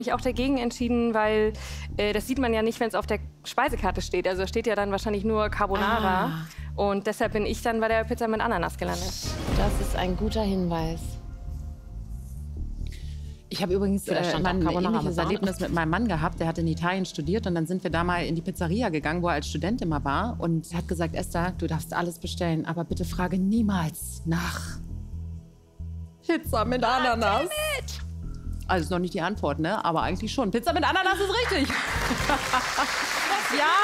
mich auch dagegen entschieden, weil das sieht man ja nicht, wenn es auf der Speisekarte steht. Also da steht ja dann wahrscheinlich nur Carbonara. Und deshalb bin ich dann bei der Pizza mit Ananas gelandet. Das ist ein guter Hinweis. Ich habe übrigens ein ähnliches Erlebnis mit meinem Mann gehabt. Der hat in Italien studiert und dann sind wir da mal in die Pizzeria gegangen, wo er als Student immer war. Und er hat gesagt, Esther, du darfst alles bestellen, aber bitte frage niemals nach Pizza mit Ananas. Also ist noch nicht die Antwort, ne? Aber eigentlich schon. Pizza mit Ananas ist richtig. Ja.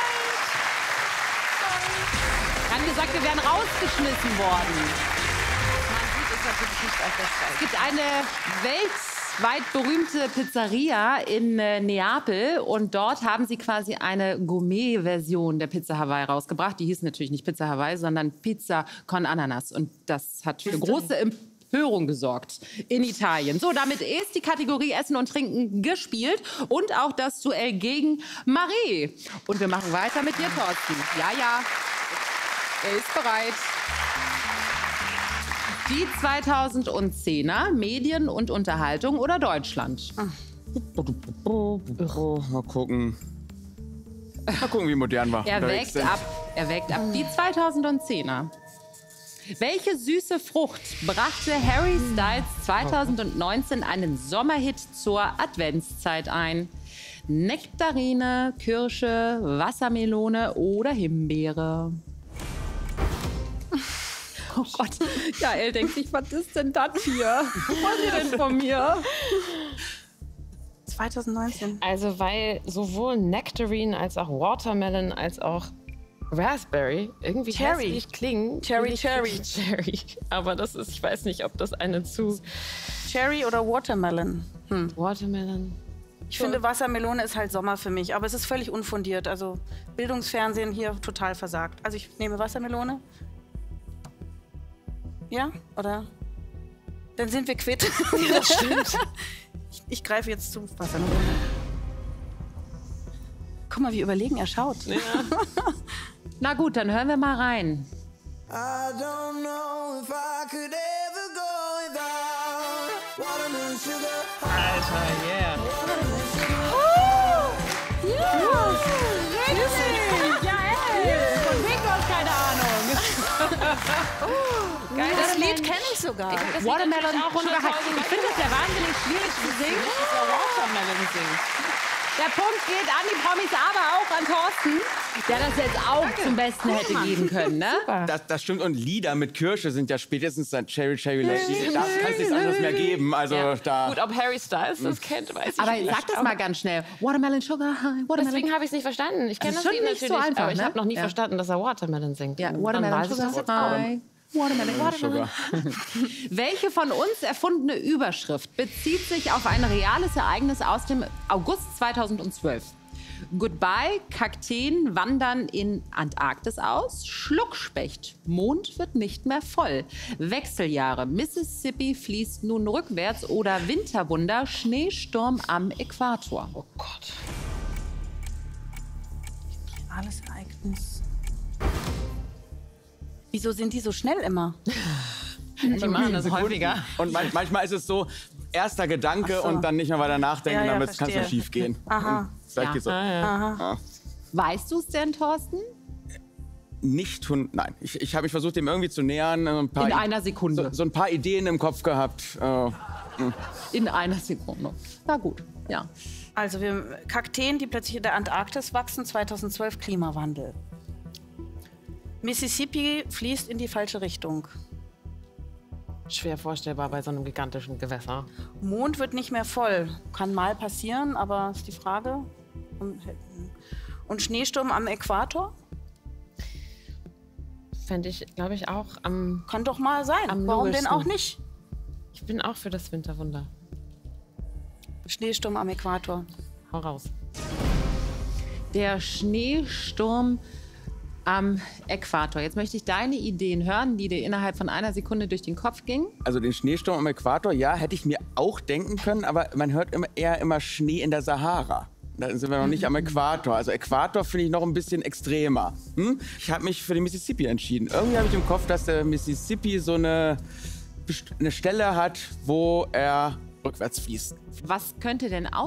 Wir haben gesagt, wir wären rausgeschmissen worden. Es gibt eine weltweit berühmte Pizzeria in Neapel und dort haben sie quasi eine Gourmet-Version der Pizza Hawaii rausgebracht. Die hieß natürlich nicht Pizza Hawaii, sondern Pizza con Ananas. Und das hat für große Empörung gesorgt in Italien. So, damit ist die Kategorie Essen und Trinken gespielt und auch das Duell gegen Marie. Und wir machen weiter mit dir, Thorsten. Ja, ja, er ist bereit. Die 2010er, Medien und Unterhaltung oder Deutschland? Mal gucken. Mal gucken, wie modern wir Er wägt ab. Die 2010er. Welche süße Frucht brachte Harry Styles 2019 einen Sommerhit zur Adventszeit ein? Nektarine, Kirsche, Wassermelone oder Himbeere? Oh Gott, Jael denkt sich, was ist denn das hier? Was wollt ihr denn von mir? 2019. Also weil sowohl Nectarine als auch Watermelon als auch Raspberry irgendwie hässlich klingen. Cherry. Aber das ist, ich weiß nicht, ob das eine zu... Cherry oder Watermelon? Watermelon. Ich finde, Wassermelone ist halt Sommer für mich, aber es ist völlig unfundiert. Also Bildungsfernsehen hier total versagt. Also ich nehme Wassermelone. Ja? Oder? Dann sind wir quitt. Ja, das stimmt. Ich greife jetzt zu Wassermelone. Guck mal, wie überlegen er schaut. Ja. Na gut, dann hören wir mal rein. I don't know if I could ever go without watermelon sugar. Alter, yeah. Von Picos, keine Ahnung. Geil, das Lied kenne ich sogar. Watermelon Sugar High. Ich finde das ja wahnsinnig schwierig zu singen. Watermelon singt. Der Punkt geht an die Promis, aber auch an Thorsten, der das jetzt auch zum Besten hätte geben können. Ne? Das stimmt. Und Lieder mit Kirsche sind ja spätestens dann Cherry Lady. Da kann es nichts anderes mehr geben. Also da. Gut, ob Harry Styles das kennt, weiß ich Aber nicht. sag das mal ganz schnell. Watermelon Sugar High. Watermelon. Deswegen habe ich es nicht verstanden. Ich kenne Das das ist Lied schon nicht natürlich, so einfach, aber ich ne? habe noch nie Ja. verstanden, dass er Watermelon singt. Ja, Dann Watermelon weiß ich das Sugar jetzt auch. High. Watermelon Sugar. Welche von uns erfundene Überschrift bezieht sich auf ein reales Ereignis aus dem August 2012? Goodbye, Kakteen wandern in Antarktis aus. Schluckspecht, Mond wird nicht mehr voll. Wechseljahre, Mississippi fließt nun rückwärts oder Winterwunder, Schneesturm am Äquator. Oh Gott. Alles Ereignis. Wieso sind die so schnell immer? Die machen das häufiger. Und manchmal ist es so, erster Gedanke und dann nicht mehr weiter nachdenken, Ja, damit kann es verstehe. schief gehen. Aha. Vielleicht geht's so. Weißt du es denn, Thorsten? Nein. Ich habe mich versucht, dem irgendwie zu nähern. Ein paar In einer Sekunde. So ein paar Ideen im Kopf gehabt. In einer Sekunde. Na gut, ja. Also wir Kakteen, die plötzlich in der Antarktis wachsen, 2012 Klimawandel. Mississippi fließt in die falsche Richtung. Schwer vorstellbar bei so einem gigantischen Gewässer. Mond wird nicht mehr voll. Kann mal passieren, aber ist die Frage. Und Schneesturm am Äquator? Fände ich, glaube ich, auch am... Kann doch mal sein. Am Warum denn logischsten. auch nicht? Ich bin auch für das Winterwunder. Schneesturm am Äquator. Hau raus. Der Schneesturm am Äquator. Jetzt möchte ich deine Ideen hören, die dir innerhalb von einer Sekunde durch den Kopf gingen. Also den Schneesturm am Äquator, ja, hätte ich mir auch denken können, aber man hört eher immer Schnee in der Sahara. Da sind wir noch nicht am Äquator. Also Äquator finde ich noch ein bisschen extremer. Ich habe mich für den Mississippi entschieden. Irgendwie habe ich im Kopf, dass der Mississippi so eine Stelle hat, wo er rückwärts fließt. Was könnte denn